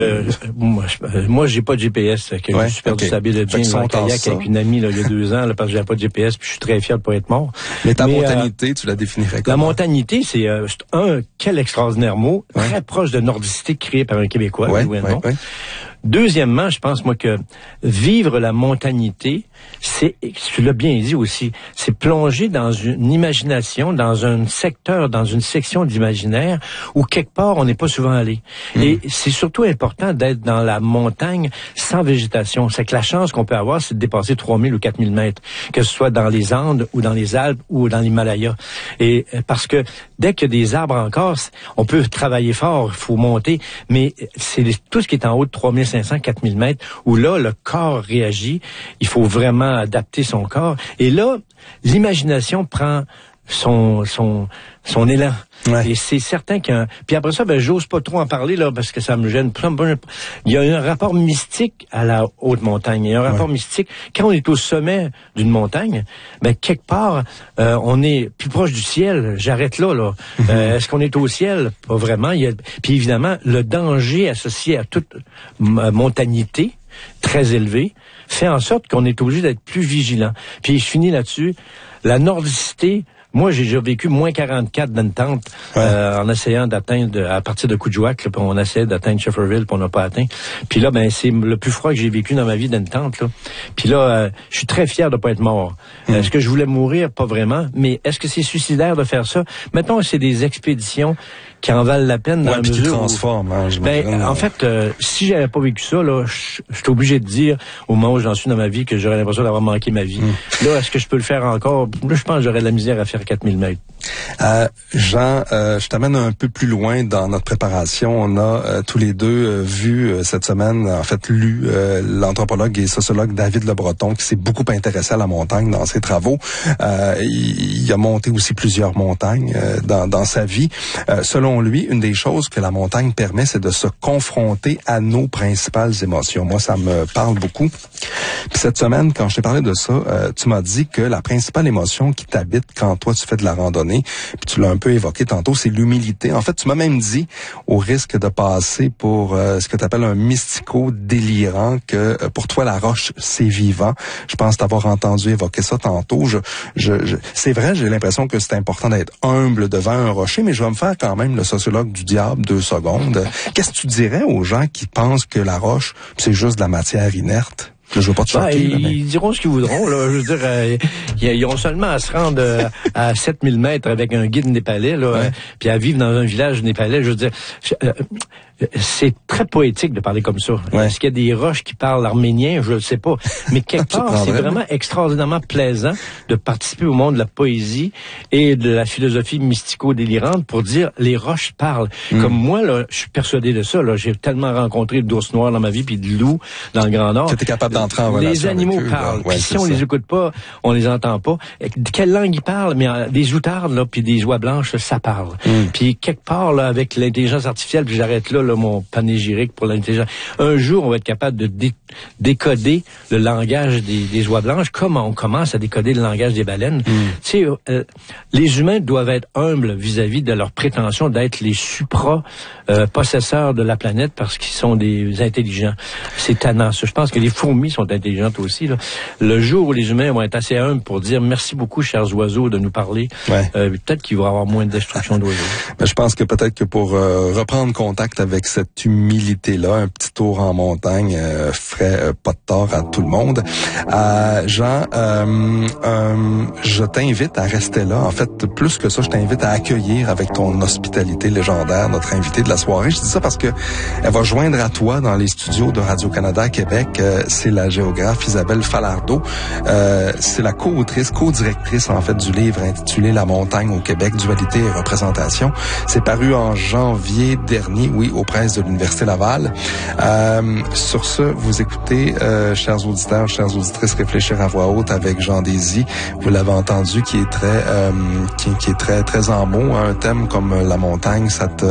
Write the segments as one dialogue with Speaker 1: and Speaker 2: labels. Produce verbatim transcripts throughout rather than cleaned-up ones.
Speaker 1: Euh, moi, je, moi, j'ai pas de G P S. Que ouais, je suis perdu okay. Saber de bien en kayak avec une amie là, il y a deux ans là, parce que j'avais pas de G P S. Puis je suis très fier de pas être mort.
Speaker 2: Mais ta
Speaker 1: Mais,
Speaker 2: montanité,
Speaker 1: euh,
Speaker 2: tu la définirais comment?
Speaker 1: La montanité, c'est euh, un quel extraordinaire mot, ouais. très proche de nordicité créé par un Québécois.
Speaker 2: Ouais,
Speaker 1: oui,
Speaker 2: ouais,
Speaker 1: non.
Speaker 2: Ouais.
Speaker 1: Deuxièmement, je pense, moi, que vivre la montanité, c'est, tu l'as bien dit aussi, c'est plonger dans une imagination, dans un secteur, dans une section d'imaginaire où quelque part, on n'est pas souvent allé. Mmh. Et c'est surtout important d'être dans la montagne sans végétation. C'est que la chance qu'on peut avoir, c'est de dépasser trois mille ou quatre mille mètres, que ce soit dans les Andes ou dans les Alpes ou dans l'Himalaya. Et parce que dès qu'il y a des arbres encore, on peut travailler fort, il faut monter, mais c'est tout ce qui est en haut de trois mille cinq cents, quatre mille mètres, où là, le corps réagit. Il faut vraiment adapter son corps. Et là, l'imagination prend son son son élan. Ouais. Et c'est certain qu'un... Puis après ça, ben j'ose pas trop en parler, là, parce que ça me gêne. Il y a un rapport mystique à la haute montagne. Il y a un rapport ouais. mystique. Quand on est au sommet d'une montagne, ben quelque part, euh, on est plus proche du ciel. J'arrête là, là. Mm-hmm. Euh, est-ce qu'on est au ciel? Pas vraiment. Il y a... Puis évidemment, le danger associé à toute montagnité, très élevé, fait en sorte qu'on est obligé d'être plus vigilant. Puis je finis là-dessus. La nordicité... Moi, j'ai déjà vécu moins quarante-quatre dans une tente ouais. euh, en essayant d'atteindre, à partir de Coudjouac, là, puis on essayait d'atteindre Shefferville, puis on n'a pas atteint. Puis là, ben c'est le plus froid que j'ai vécu dans ma vie dans une tente. Là. Puis là, euh, je suis très fier de pas être mort. Mmh. Est-ce que je voulais mourir? Pas vraiment. Mais est-ce que c'est suicidaire de faire ça? Mettons que c'est des expéditions qui en valent la peine dans
Speaker 2: ouais,
Speaker 1: la
Speaker 2: mesure
Speaker 1: qui
Speaker 2: transforment. Hein,
Speaker 1: ben, en fait, euh, si j'avais pas vécu ça, là, je suis obligé de dire au moment où j'en suis dans ma vie que j'aurais l'impression d'avoir manqué ma vie. Mm. Là, est-ce que je peux le faire encore? Là, je pense que j'aurais de la misère à faire quatre mille mètres.
Speaker 2: Euh, Jean, euh, je t'amène un peu plus loin dans notre préparation. On a euh, tous les deux euh, vu euh, cette semaine, en fait, lu euh, l'anthropologue et sociologue David Le Breton qui s'est beaucoup intéressé à la montagne dans ses travaux. Euh, il, il a monté aussi plusieurs montagnes euh, dans, dans sa vie. Euh, selon lui, une des choses que la montagne permet, c'est de se confronter à nos principales émotions. Moi, ça me parle beaucoup. Puis cette semaine, quand je t'ai parlé de ça, euh, tu m'as dit que la principale émotion qui t'habite quand toi tu fais de la randonnée, puis tu l'as un peu évoqué tantôt, c'est l'humilité. En fait, tu m'as même dit, au risque de passer pour euh, ce que tu appelles un mystico-délirant, que euh, pour toi, la roche, c'est vivant. Je pense t'avoir entendu évoquer ça tantôt. Je, je, je, c'est vrai, j'ai l'impression que c'est important d'être humble devant un rocher, mais je vais me faire quand même le sociologue du diable deux secondes. Qu'est-ce que tu dirais aux gens qui pensent que la roche, c'est juste de la matière inerte? Je veux pas te choquer,
Speaker 1: ben,
Speaker 2: là, mais...
Speaker 1: Ils diront ce qu'ils voudront. Là. Je veux dire, euh, ils ont seulement à se rendre euh, à sept mille mètres avec un guide népalais, là, ouais. hein, puis à vivre dans un village népalais. Je veux dire, je, euh, c'est très poétique de parler comme ça. Ouais. Est-ce qu'il y a des roches qui parlent arménien? Je ne sais pas. Mais quelque part, c'est vraiment extraordinairement plaisant de participer au monde de la poésie et de la philosophie mystico-délirante pour dire les roches parlent. Mm. Comme moi, là, je suis persuadé de ça. Là, j'ai tellement rencontré d'ours noirs dans ma vie puis de loups dans le Grand Nord.
Speaker 2: Que t'es capable d'entrer en relation
Speaker 1: les animaux
Speaker 2: avec eux,
Speaker 1: parlent.
Speaker 2: Ouais,
Speaker 1: puis si on ça. les écoute pas, on les entend pas. Quelle langue ils parlent? Mais euh, des outardes là, puis des oies blanches, ça parle. Mm. Puis quelque part là, avec l'intelligence artificielle, puis j'arrête là, là mon panégyrique pour l'intelligence. Un jour, on va être capable de dé- décoder le langage des, des oies blanches, comme on commence à décoder le langage des baleines. Mm. Tu sais, euh, les humains doivent être humbles vis-à-vis de leur prétention d'être les supra euh, possesseurs de la planète parce qu'ils sont des intelligents. C'est tannant. Je pense que les fourmis sont intelligentes aussi. Là. Le jour où les humains vont être assez humbles pour dire merci beaucoup, chers oiseaux, de nous parler, ouais. euh, peut-être qu'il va y avoir moins de destruction d'oiseaux.
Speaker 2: Ben, je pense que peut-être que pour euh, reprendre contact avec cette humilité-là, un petit tour en montagne euh, ferait euh, pas de tort à tout le monde. Euh, Jean, euh, euh, je t'invite à rester là. En fait, plus que ça, je t'invite à accueillir avec ton hospitalité légendaire notre invité de la soirée. Je dis ça parce que elle va joindre à toi dans les studios de Radio-Canada à Québec. Euh, c'est la géographe Isabelle Falardeau. Euh, c'est la co-autrice, co-directrice en fait du livre intitulé La montagne au Québec, dualité et représentation. C'est paru en janvier dernier, oui, aux presses de l'Université Laval. Euh, sur ce, vous écoutez, euh, chers auditeurs, chères auditrices, réfléchir à voix haute avec Jean Désy. Vous l'avez entendu, qui est très, euh, qui, qui est très, très en mots. Hein, un thème comme la montagne, ça te,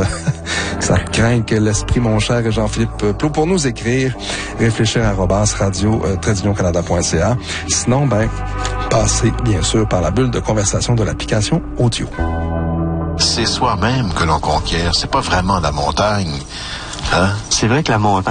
Speaker 2: ça te craint que l'esprit, mon cher Jean-Philippe Plot, pour nous écrire, réfléchir à arobase radio euh, trait d'union canada point c a. Sinon, ben, passez bien sûr par la bulle de conversation de l'application audio.
Speaker 3: C'est soi-même que l'on conquiert, c'est pas vraiment la montagne. Ah. C'est vrai que la montagne